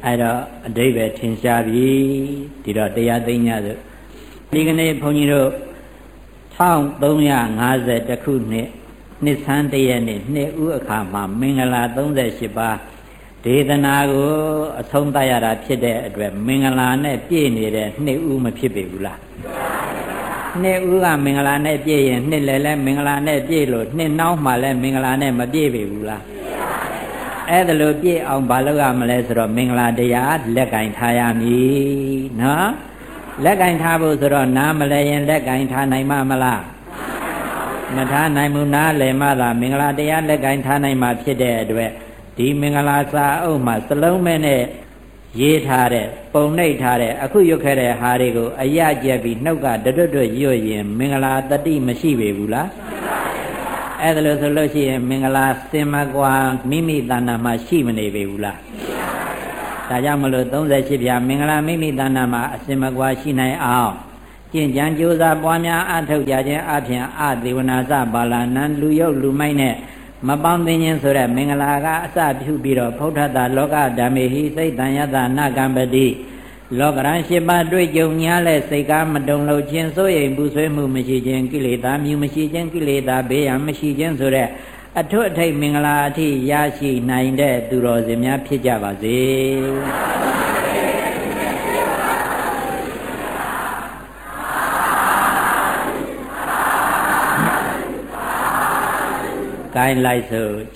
အဲ့တော့အဓိပ္ပာယ်ထင်ရှားပြီဒီတော့တရားသိညာဆိုဒီကနေ့ဘုန်းကြီးတို့1350ခုနှစ်ဆန်းတရက်နေ့နှစ်ဦးအခါမှာမင်္ဂလာ38ပါးဒေသနာကိုအဆုံးသတ်ရတာဖြစ်တဲ့အတွက်မင်္ဂလာနဲ့ပြည့်နေတဲ့နှစ်ဦးမဖြစ်ပေဘူးလားနှစ်ဦးကမင်္ဂလာနဲ့ပြည့်ရင်နှစ်လည်းမင်္ဂလာနဲ့ပြည့်လို့နှစ်နောက်မှလည်းမင်္ဂလာနဲ့မပြည့်ပေဘူးလားအဲ့ဒါလို့ပြည့်အောင်ဘာလုပ်ရမလဲဆိုတော့မင်္ဂလာတရားလက်ကင်ထားရမည်နော်လက်ကင်ထားဖို့ဆိုတော့နားမလဲရင်လက်ကင်ထားနိုင်မှာမလားမထားနိုင်ဘူးနားလည်မှသာမင်္ဂလာတရားလက်ကင်ထားနိုင်မှာဖြစ်တဲ့အတွက်ဒီမင်္ဂလာစာအုပ်မှာစလုံးမဲနဲ့ရေးထားတဲ့ပုံနှိပ်ထားတဲ့အခုရွတ်ခဲ့တဲ့ဟာတွေကိုအရကျက်ပြီးနှုတ်ကတွတ်ရွတ်ရင်မင်္ဂလာတတိမရှိပေဘူးလားအဲ့ဒါလို့ဆိုလို့ရှိရင်မင်္ဂလာစင်မကွာမိမိတဏ္ဍာမှာရှိမနေပေဘူးလားဒါကြောင့်မလို့38ပြားမင်္ဂလာမိမိတဏ္ဍာမှာအစင်မကွာရှိနိုင်အောင်ကျင့်ကြံကြိုးစားပွားများအထောက်ကြခြင်းအပြင်အသေဝနာစပါဠနံလူယုတ်လူမိုက်နဲ့မပေါင်းသိခြင်းဆိုတဲ့မင်္ဂလာကအစပြုပြီးတော့ဖုဋ္ဌတလောကဓမ္မေဟိစိတ်တန်ယတနာကံပတိလောကရန်၈ပါးတွေ့ကြုံညာလဲစိတ်ကားမတုံလို့ခြင်းစိုးရိမ်ပူဆွေးမှုမရှိခြင်းကိလေသာမြူမရှိခြင်းကိလေသာဘေးရန်မရှိခြင်းဆိုတဲ့အထွတ်အထိပ်မင်္ဂလာအထိရရှိနိုင်တဲ့သူတော်စင်များဖြစ်ကြပါစေကိုင်းလိုက်စို့